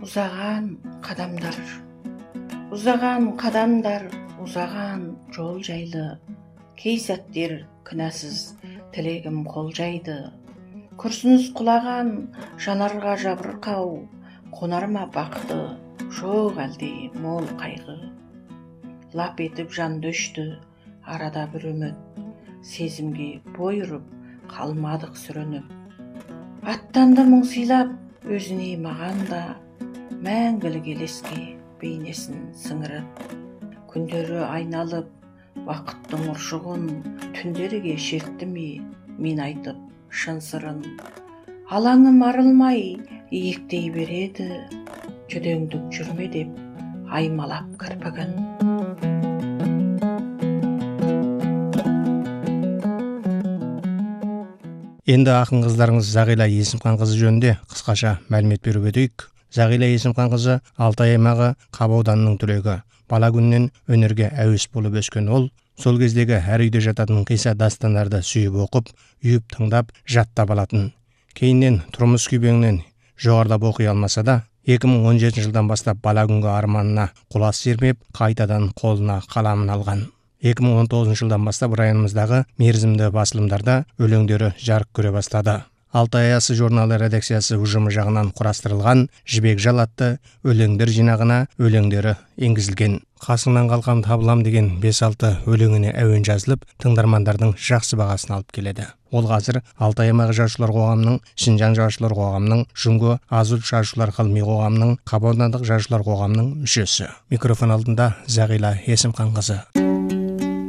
Ұзаған қадамдар, ұзаған қадамдар, ұзаған жол жайлы, кей сәттер күнәсіз тілегім қол жайды. Күрсініс құлаған жанарға жабырқау, қонар ма бақты, жоқ әлде мол қайғы. Лап етіп жанды өшті, арада бір үміт, сезімге бой ұрып, қалмадық сүрініп. Аттанды мұң сыйлап, өзіне маған да, мәңгілік елеске бейнесін сіңіріп. Күндері айналып, уақыттың ұршығын, түндерге шертті ме мен айтып шын сырын. Алаңым арылмай иектей береді, жүдеңдік жүрме деп аймалап кірпігін. Енді ақын қыздарыңыз Зағила Есімханқызы жөнінде қысқаша мәлімет беріп өтейік. Зағила Есімханқызы Алтай аймағы Қабы ауданының түлегі. Бала күннен өнерге әуес болып өскен ол, сол кездегі әр үйде жататын қисса дастандарды сүйіп оқып, үйіп тыңдап, жаттап алатын. Кейіннен тұрмыс күйбеңнен жоғарылап оқи алмаса да, 2017 жылдан бастап бала күнгі арманына құлас сермеп, қайтадан қолына қаламын алған. 2019 жылдан бастап районымыздағы мерзімді басылымдарда өлеңдері жарық көре бастады. Алтай аясы журналы редакциясы ұжымы жағынан құрастырылған Жібек жал атты өлеңдер жинағына өлеңдері енгізілген. Қасыңнан қалқам табылам деген 5-6 өлеңіне әуен жазылып, тыңдармандардың жақсы бағасын алып келеді. Ол қазір Алтай аймағы жазушылар қоғамының, Шинжаң жазушылар қоғамының, Жұңго Азуль жазушылар ғылыми қоғамының, Қабы аудандық жазушылар қоғамының мүшесі. Микрофон алдында Зағила Есімханқызы.